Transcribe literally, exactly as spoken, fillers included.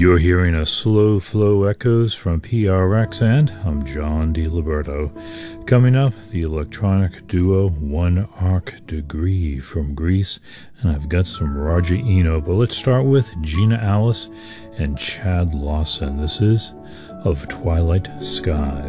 You're hearing a slow flow echoes from P R X, and I'm John DiLiberto. Coming up, the electronic duo One Arc Degree from Greece, and I've got some Roger Eno, but let's start with Gina Alice and Chad Lawson. This is Of Twilight Skies.